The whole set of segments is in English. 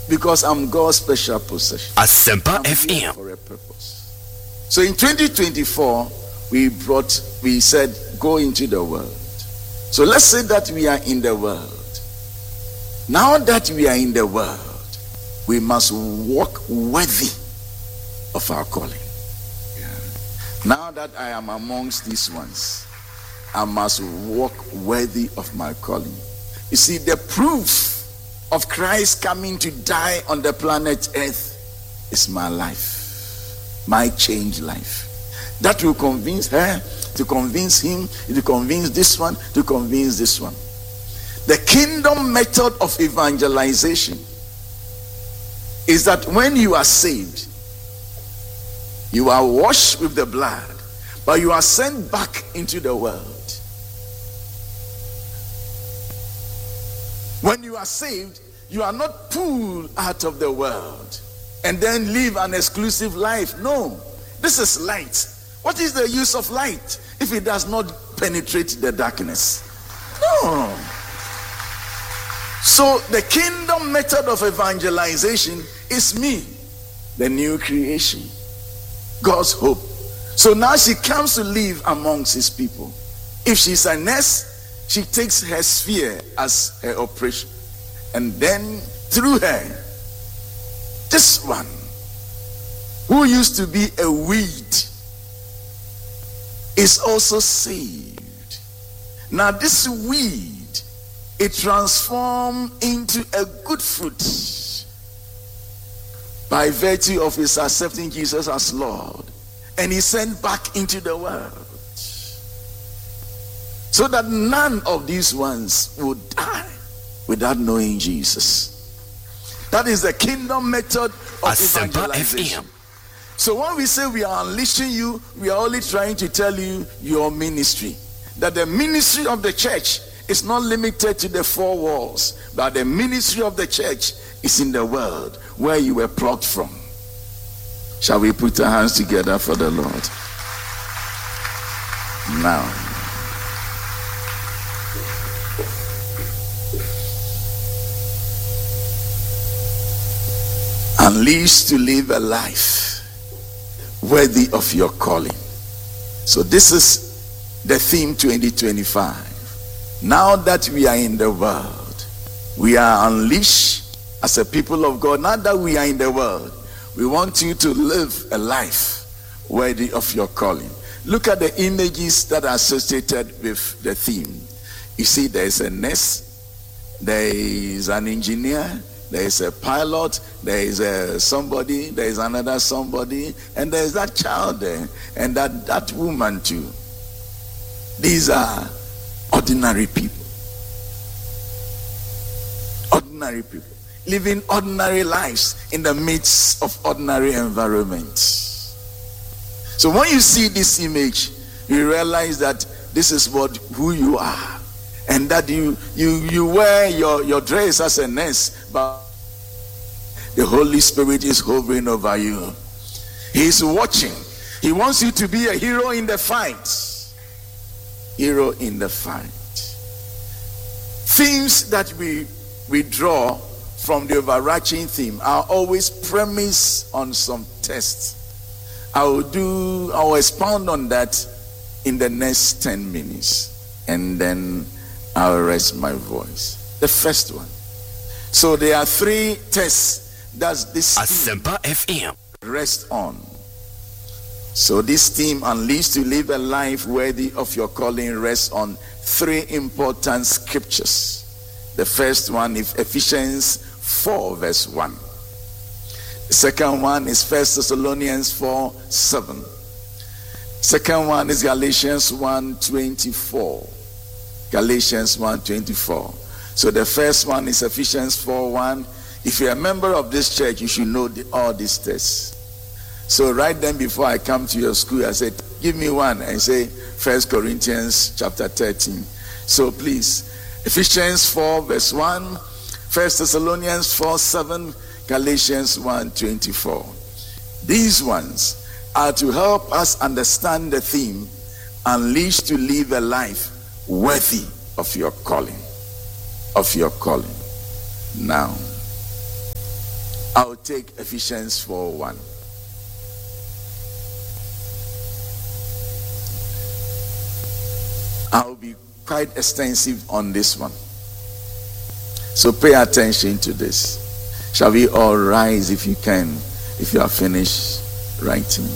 because I'm God's special possession. Asempa I'm here FM. for a purpose. So in 2024, we said, go into the world. So let's say that we are in the world. Now that we are in the world, we must walk worthy of our calling. Yeah. Now that I am amongst these ones, I must walk worthy of my calling. You see, the proof of Christ coming to die on the planet Earth is my life, my changed life. That will convince her, to convince him, to convince this one, to convince this one. The kingdom method of evangelization is that when you are saved, you are washed with the blood, but you are sent back into the world. When you are saved, you are not pulled out of the world and then live an exclusive life. No, this is light. What is the use of light if it does not penetrate the darkness? No. So the kingdom method of evangelization is me, the new creation, God's hope. So now she comes to live amongst his people. If she's a nurse, she takes her sphere as her operation. And then through her, this one, who used to be a weed, is also saved. Now this weed, it transformed into a good fruit by virtue of his accepting Jesus as Lord. And he sent back into the world. So that none of these ones would die without knowing Jesus. That is the kingdom method of evangelization. So when we say we are unleashing you, we are only trying to tell you your ministry. That the ministry of the church is not limited to the four walls, but the ministry of the church is in the world where you were plucked from. Shall we put our hands together for the Lord? Now, unleashed to live a life worthy of your calling. So this is the theme 2025. Now that we are in the world, we are unleashed as a people of God. Now that we are in the world, we want you to live a life worthy of your calling. Look at the images that are associated with the theme. You see, there is a nurse, there is an engineer, there is a pilot, there is somebody, there is another somebody, and there is that child there, and that woman too. These are ordinary people. Ordinary people. Living ordinary lives in the midst of ordinary environments. So when you see this image, you realize that this is who you are. And that you wear your dress as a nurse, but the Holy Spirit is hovering over you. He's watching. He wants you to be a hero in the fight. Hero in the fight. Themes that we draw from the overarching theme are always premised on some text. I will expound on that in the next 10 minutes. And then I'll rest my voice. The first one. So there are three tests that this Asempa FM rest on. So this theme, unleashed to live a life worthy of your calling, rests on three important scriptures. The first one is Ephesians 4 verse 1. The second one is 1 Thessalonians 4 7. Second one is Galatians 1:24. Galatians 1:24. So the first one is Ephesians 4:1. If you're a member of this church, you should know all these texts. So right then before I come to your school, I said, give me one, and say 1 Corinthians chapter 13. So please, Ephesians 4 verse 1, 1 Thessalonians 4 7, Galatians 1:24. These ones are to help us understand the theme, unleashed to live a life worthy of your calling. Of your calling. Now, I'll take Ephesians 4:1. I'll be quite extensive on this one. So pay attention to this. Shall we all rise if you can, if you are finished writing?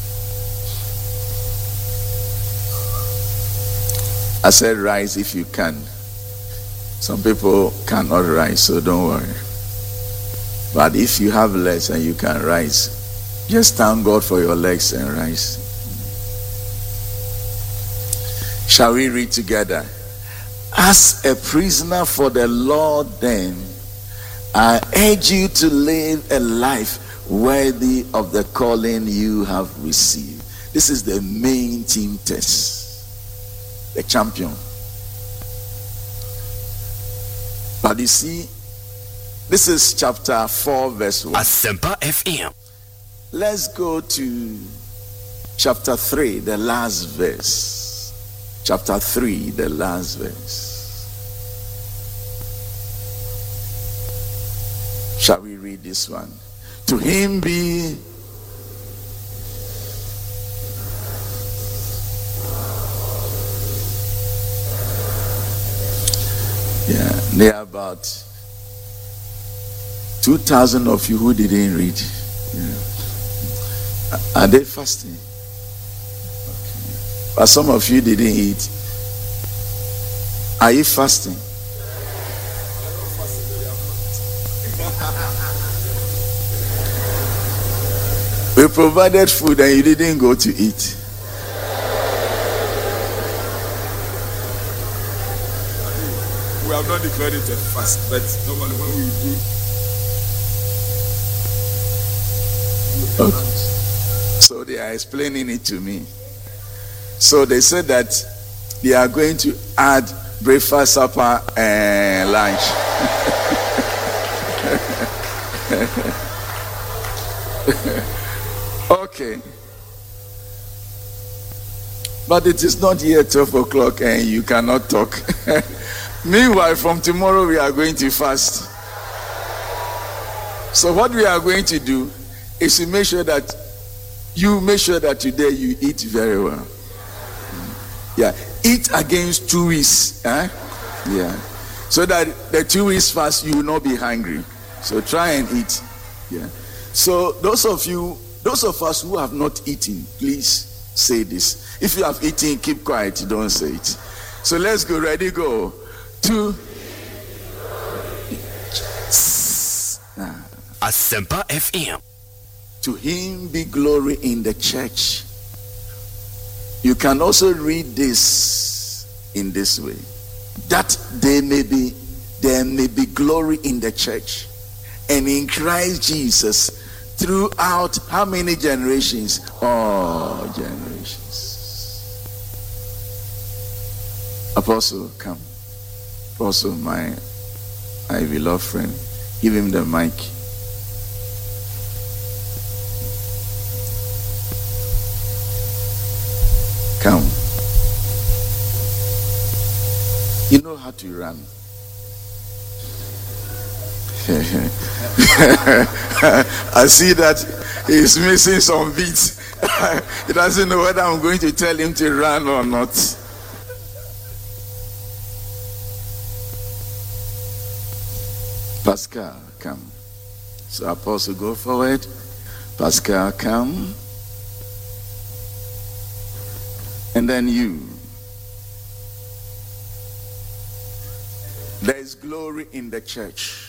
I said rise if you can. Some people cannot rise, so don't worry. But if you have legs and you can rise, just thank God for your legs and rise. Shall we read together? As a prisoner for the Lord, then, I urge you to live a life worthy of the calling you have received. This is the main team test. The champion. But you see, this is chapter 4, verse 1. Asempa FM. Let's go to chapter 3, the last verse. Chapter 3, the last verse. Shall we read this one? To him be there are about 2,000 of you who didn't read. Are they fasting? Okay. But some of you didn't eat. Are you fasting? We provided food and you didn't go to eat. We have not declared it a fast, but normally when we do. Okay. So they are explaining it to me. So they said that they are going to add breakfast, supper, and lunch. Okay. But it is not yet 12 o'clock and you cannot talk. Meanwhile, from tomorrow we are going to fast. So what we are going to do is to make sure that today you eat very well. Yeah, eat against 2 weeks. Yeah, so that the 2 weeks fast you will not be hungry. So try and eat. Yeah. So those of us who have not eaten, please say this. If you have eaten, keep quiet. Don't say it. So let's go. Ready? Go. 2. Asempa FM. To him be glory in the church. You can also read this in this way. That there may be glory in the church and in Christ Jesus throughout how many generations? All generations. Apostle, come. Apostle, my beloved friend, give him the mic. Come. You know how to run. I see that he's missing some beats. He doesn't know whether I'm going to tell him to run or not. Pascal, come. So Apostle, go forward. Pascal, come. And then you. There is glory in the church.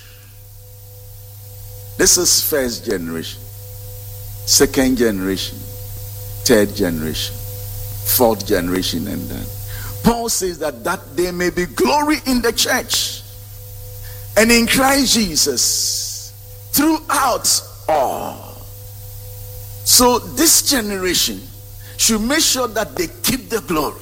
This is first generation, second generation, third generation, fourth generation, and then Paul says that there may be glory in the church and in Christ Jesus throughout all. So this generation should make sure that they keep the glory,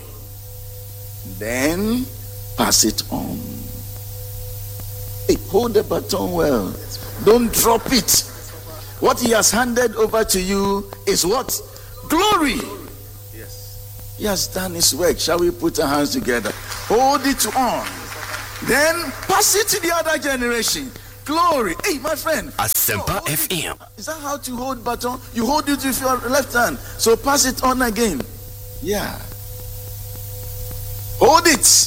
then pass it on. Hey, hold the baton well. Don't drop it. What he has handed over to you is what? Glory. Yes. He has done his work. Shall we put our hands together? Hold it on. Then pass it to the other generation. Glory. Hey, my friend. Asempa FM. Is that how to hold baton? You hold it with your left hand. So pass it on again. Yeah. Hold it.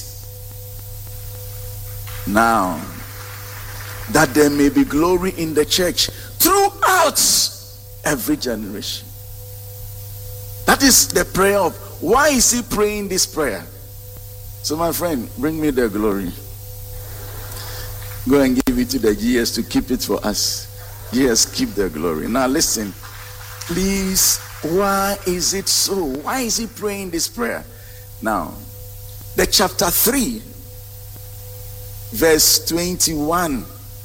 Now, that there may be glory in the church throughout every generation. That is the prayer of, why is he praying this prayer? So my friend, bring me the glory. Go and give it to the GS to keep it for us. GS, keep the glory. Now listen, please, why is it so? Why is he praying this prayer? Now, the chapter 3, verse 21,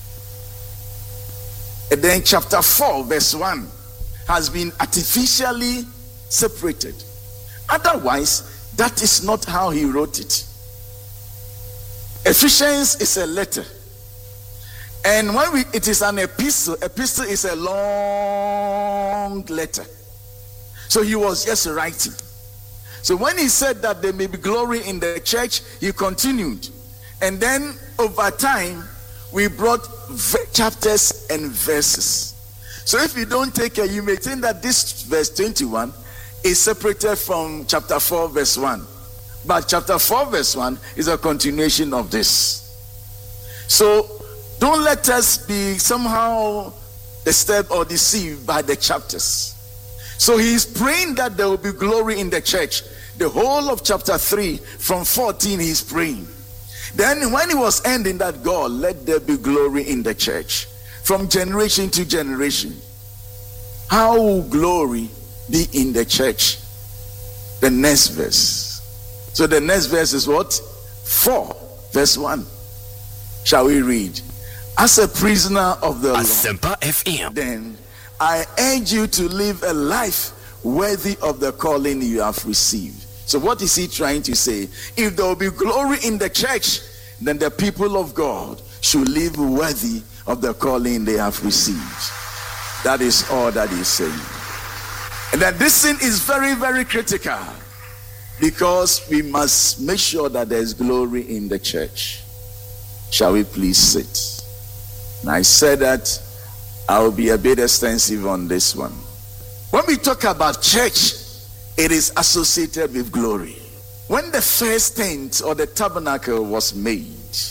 and then chapter 4, verse 1, has been artificially separated. Otherwise, that is not how he wrote it. Ephesians is a letter. And when it is an epistle is a long letter. So he was just writing. So when he said that there may be glory in the church, he continued. And then over time, we brought chapters and verses. So if you don't take care, you may think that this verse 21 is separated from chapter 4 verse 1. But chapter 4 verse 1 is a continuation of this. So don't let us be somehow disturbed or deceived by the chapters. So he is praying that there will be glory in the church. The whole of chapter 3 from 14 he is praying. Then when he was ending that, God, let there be glory in the church from generation to generation. How will glory be in the church? The next verse. So the next verse is what? 4 verse 1. Shall we read? As a prisoner of the Asempa Lord, FM. then I urge you to live a life worthy of the calling you have received. So what is he trying to say? If there will be glory in the church, then the people of God should live worthy of the calling they have received. That is all that he's saying. And that this thing is very, very critical, because we must make sure that there is glory in the church. Shall we please sit? And I said that I will be a bit extensive on this one. When we talk about church, it is associated with glory. When the first tent or the tabernacle was made,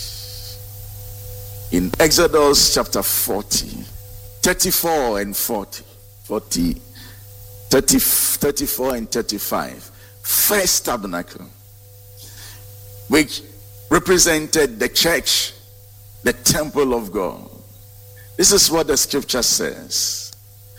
in Exodus chapter 40, 34 and 40, 34 and 35, first tabernacle, which represented the church, the temple of God. This is what the scripture says.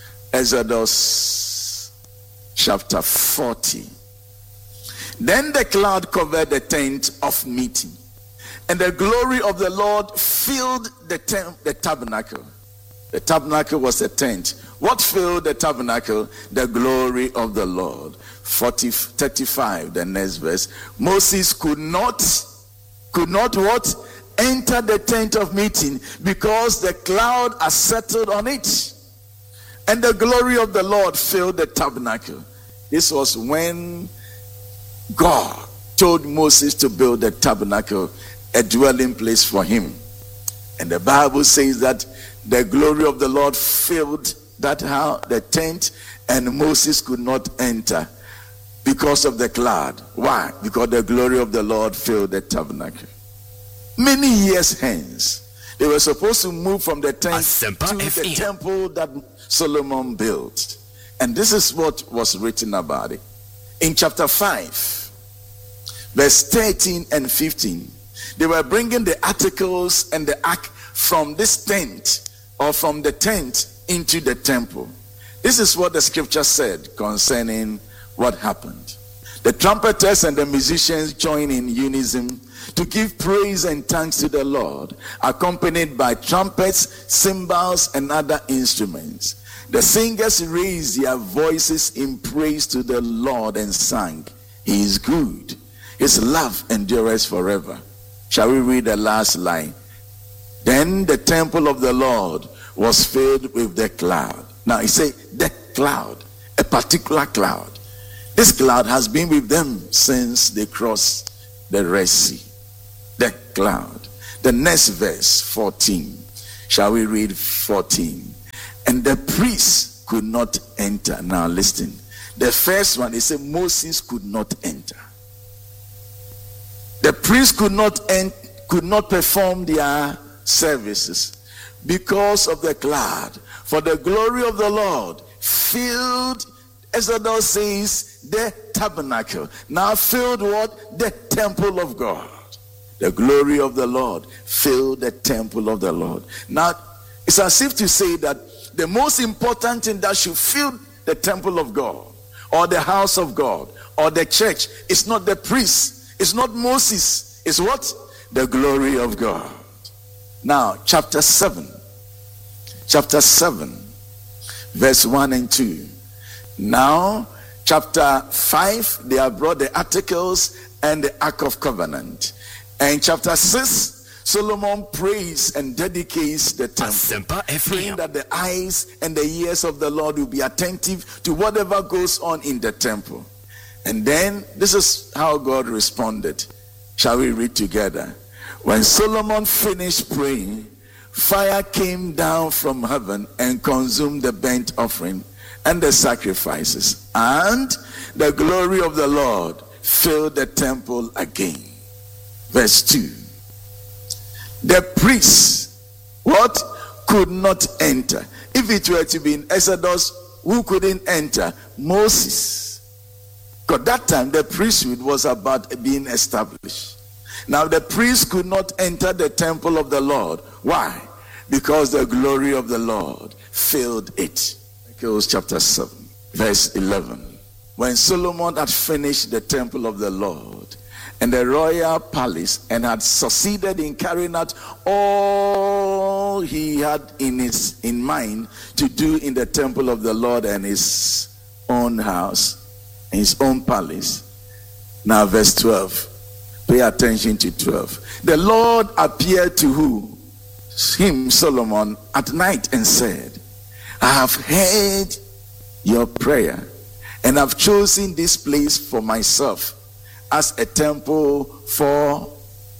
Exodus chapter 40. Then the cloud covered the tent of meeting, and the glory of the Lord filled the tabernacle. The tabernacle was a tent. What filled the tabernacle? The glory of the Lord. 35, the next verse. Moses could not what? Enter the tent of meeting, because the cloud has settled on it, and the glory of the Lord filled the tabernacle. This was when God told Moses to build the tabernacle, a dwelling place for him. And the Bible says that the glory of the Lord filled the tent, and Moses could not enter because of the cloud. Why? Because the glory of the Lord filled the tabernacle. Many years hence, they were supposed to move from the tent Asempa to FM. the temple that Solomon built. And this is what was written about it. In chapter 5, verse 13 and 15, they were bringing the articles and the ark from this tent, or from the tent into the temple. This is what the scripture said concerning what happened. The trumpeters and the musicians joined in unison to give praise and thanks to the Lord, accompanied by trumpets, cymbals, and other instruments. The singers raised their voices in praise to the Lord and sang, "He is good. His love endures forever." Shall we read the last line? Then the temple of the Lord was filled with the cloud. Now he said the cloud, a particular cloud. This cloud has been with them since they crossed the Red Sea. The cloud. The next verse, 14. Shall we read 14? And the priests could not enter. Now listen. The first one, it said Moses could not enter. The priests could not perform their services because of the cloud. For the glory of the Lord filled, Exodus says, the tabernacle. Now filled what? The temple of God. The glory of the Lord filled the temple of the Lord. Now, it's as if to say that the most important thing that should fill the temple of God, or the house of God, or the church, is not the priest, it's not Moses, it's what? The glory of God. Now, chapter 7, verse 1 and 2. Now, chapter 5, they have brought the articles and the Ark of Covenant. And chapter 6, Solomon prays and dedicates the temple, praying that the eyes and the ears of the Lord will be attentive to whatever goes on in the temple. And then, this is how God responded. Shall we read together? When Solomon finished praying, fire came down from heaven and consumed the burnt offering and the sacrifices, and the glory of the Lord filled the temple again. Verse 2. The priests, what? Could not enter. If it were to be in Exodus, who couldn't enter? Moses. Because that time the priesthood was about being established. Now the priests could not enter the temple of the Lord. Why? Because the glory of the Lord filled it. Chronicles chapter 7, verse 11. When Solomon had finished the temple of the Lord and the royal palace, and had succeeded in carrying out all he had in mind to do in the temple of the Lord and his own house, his own palace. Now verse 12. Pay attention to 12. The Lord appeared to who? Him, Solomon, at night and said, I have heard your prayer and have chosen this place for myself as a temple for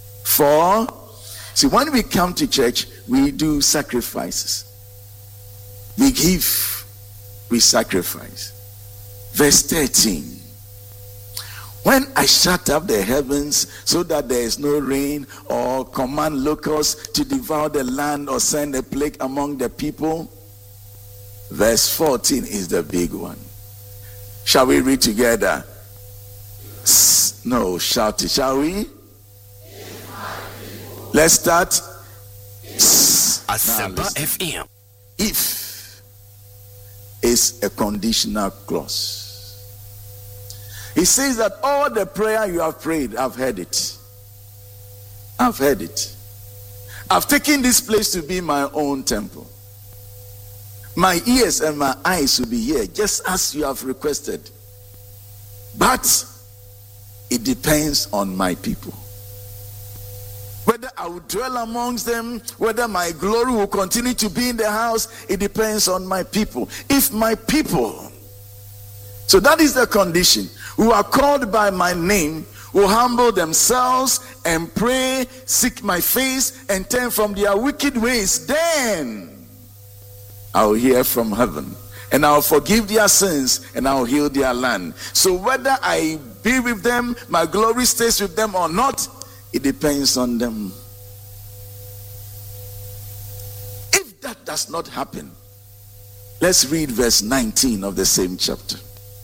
see, when we come to church, we do sacrifices. We give, we sacrifice. Verse 13. When I shut up the heavens so that there is no rain, or command locusts to devour the land, or send a plague among the people. Verse 14 is the big one. Shall we read together? No, shout it. Shall we? Let's start. Asempa FM. If is a conditional clause. He says that all the prayer you have prayed, I've heard it. I've heard it. I've taken this place to be my own temple. My ears and my eyes will be here, just as you have requested. But it depends on my people. Whether I will dwell amongst them, whether my glory will continue to be in the house, it depends on my people. If my people, so that is the condition, who are called by my name, will humble themselves and pray, seek my face, and turn from their wicked ways, then I will hear from heaven, and I will forgive their sins, and I will heal their land. So whether I be with them, my glory stays with them or not, it depends on them. If that does not happen, let's read verse 19 of the same chapter.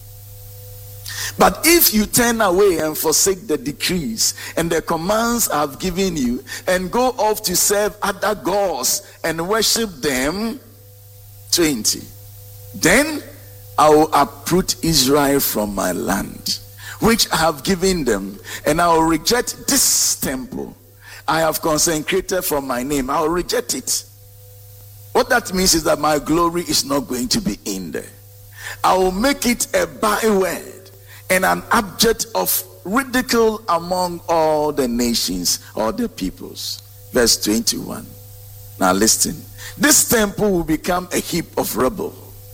But if you turn away and forsake the decrees and the commands I have given you, and go off to serve other gods and worship them, 20, then I will uproot Israel from my land, which I have given them, and I will reject this temple I have consecrated for my name. I will reject it. What that means is that my glory is not going to be in there. I will make it a byword and an object of ridicule among all the nations or the peoples. Verse 21. Now listen. This temple will become a heap of rubble.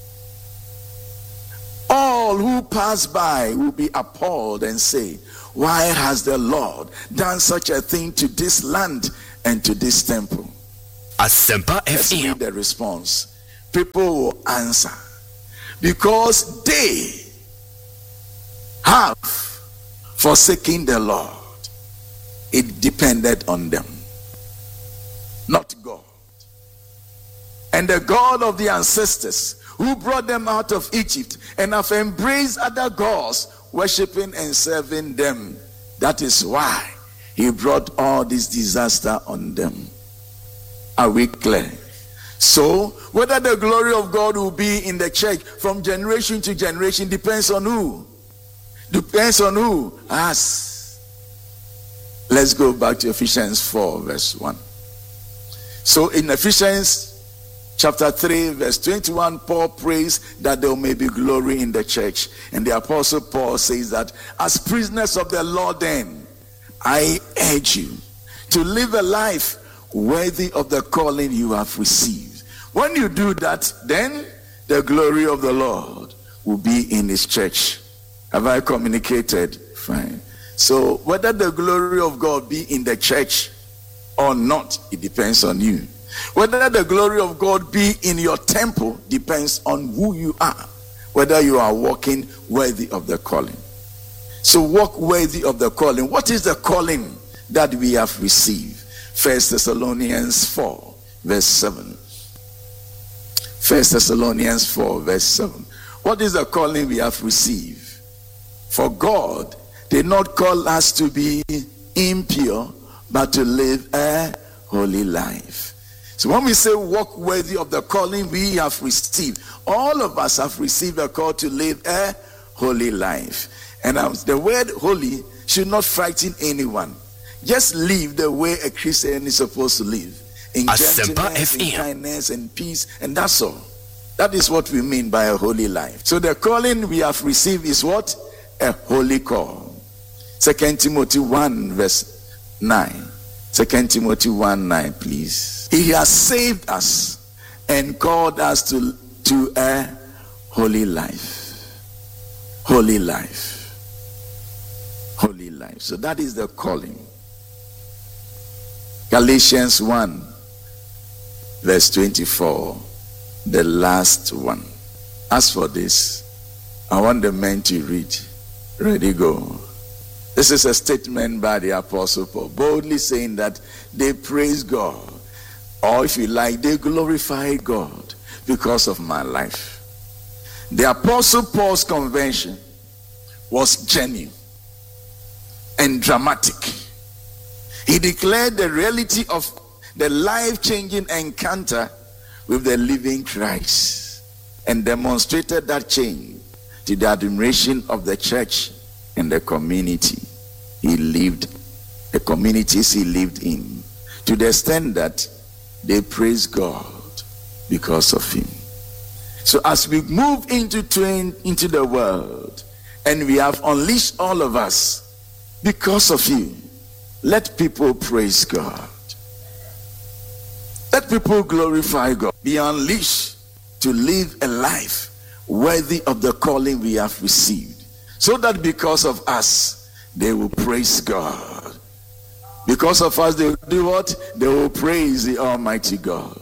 All who pass by will be appalled and say, why has the Lord done such a thing to this land and to this temple? Asempa Let's read FM. the response. People will answer because they have forsaken the Lord. It depended on them, not God. And the God of the ancestors who brought them out of Egypt and have embraced other gods, worshiping and serving them. That is why he brought all this disaster on them. Are we clear? So, whether the glory of God will be in the church from generation to generation depends on who? Depends on who? Us. Let's go back to Ephesians 4 verse 1. So in Ephesians chapter 3 verse 21, Paul prays that there may be glory in the church. And the apostle Paul says that as prisoners of the Lord, then I urge you to live a life worthy of the calling you have received. When you do that, then the glory of the Lord will be in his church. Have I communicated? Fine. So whether the glory of God be in the church or not, it depends on you. Whether the glory of God be in your temple depends on who you are. Whether you are walking worthy of the calling. So walk worthy of the calling. What is the calling that we have received? 1 Thessalonians 4 verse 7. 1 Thessalonians 4 verse 7. What is the calling we have received? For God did not call us to be impure, but to live a holy life. So when we say walk worthy of the calling we have received, all of us have received a call to live a holy life. And the word holy should not frighten anyone. Just live the way a Christian is supposed to live. In gentleness, in kindness, and peace, and that's all. That is what we mean by a holy life. So the calling we have received is what? A holy call. 2 Timothy 1 verse 9. 2 Timothy 1 9, please. He has saved us and called us to a holy life. Holy life. Holy life. So that is the calling. Galatians 1 verse 24, the last one. As for this, I want the men to read. Ready, go. This is a statement by the Apostle Paul, boldly saying that they praise God, or if you like, they glorify God because of my life. The Apostle Paul's conversion was genuine and dramatic. He declared the reality of the life-changing encounter with the living Christ and demonstrated that change to the admiration of the church and the community he lived, the communities he lived in, to the extent that they praise God because of him. So as we move into the world and we have unleashed all of us because of you, let people praise God. Let people glorify God. Be unleashed to live a life worthy of the calling we have received. So that because of us, they will praise God. Because of us, they will do what? They will praise the Almighty God.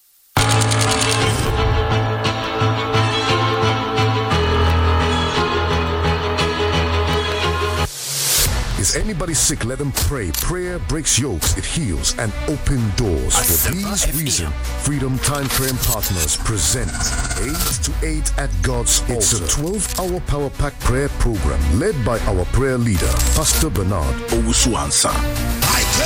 Is anybody sick? Let them pray. Prayer breaks yokes, it heals, and opens doors. For these reasons, Freedom Time Prayer Partners present 8 to 8 at God's Altar. It's a 12-hour power pack prayer program led by our prayer leader, Pastor Bernard Owusu-Ansah.